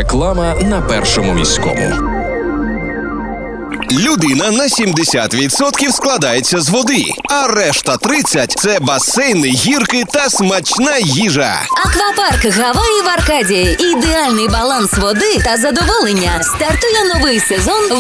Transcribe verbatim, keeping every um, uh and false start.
Реклама на Першому міському. Людина на сімдесят відсотків складається з води, а решта тридцять – це басейни, гірки та смачна їжа. Аквапарк Гаваї в Аркадії. Ідеальний баланс води та задоволення. Стартує новий сезон